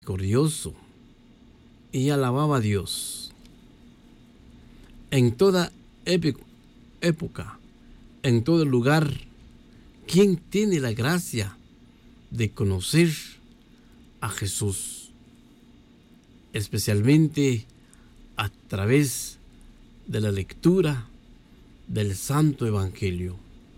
misericordioso, y alababa a Dios. En toda época, en todo lugar, ¿quién tiene la gracia de conocer a Jesús? Especialmente a través de la lectura del Santo Evangelio.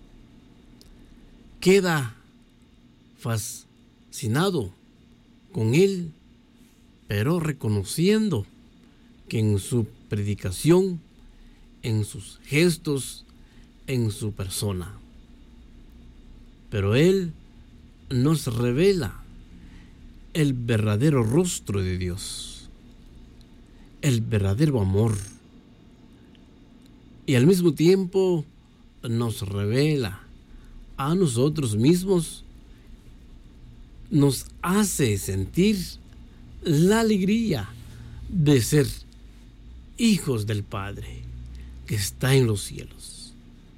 Queda fascinado con él, pero reconociendo que en su predicación, en sus gestos, en su persona. Pero él nos revela el verdadero rostro de Dios, el verdadero amor, y al mismo tiempo nos revela a nosotros mismos, nos hace sentir la alegría de ser hijos del Padre que está en los cielos,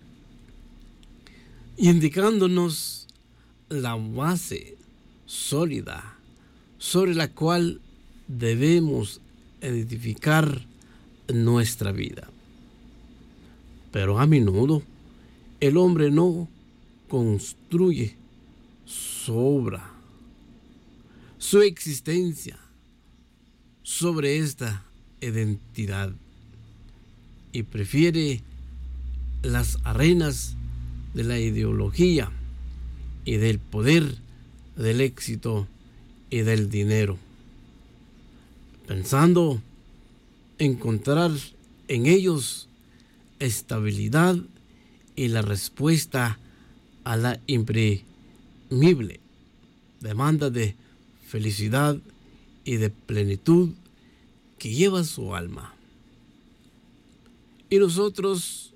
indicándonos la base sólida sobre la cual debemos edificar nuestra vida. Pero a menudo el hombre no construye sobre su existencia sobre esta identidad y prefiere las arenas de la ideología y del poder, del éxito y del dinero, pensando encontrar en ellos estabilidad y la respuesta a la imprimible demanda de felicidad y de plenitud que lleva su alma. Y nosotros,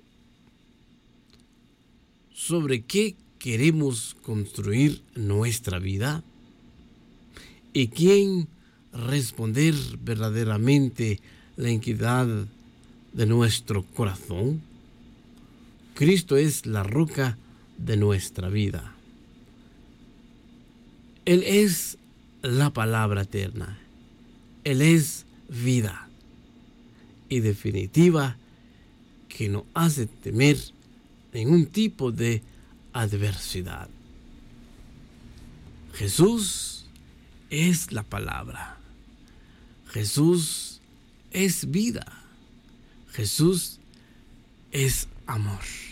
¿sobre qué queremos construir nuestra vida? ¿Y quién responder verdaderamente la inquietud de nuestro corazón? Cristo es la roca de nuestra vida. Él es la palabra eterna. Él es vida y definitiva, que no hace temer ningún tipo de adversidad. Jesús es la palabra. Jesús es vida. Jesús es amor.